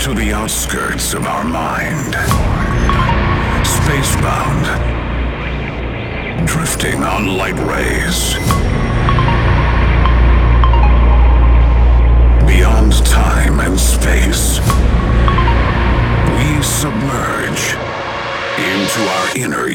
to the outskirts of our mind. Spacebound, drifting on light rays. Beyond time and space, we submerge into our inner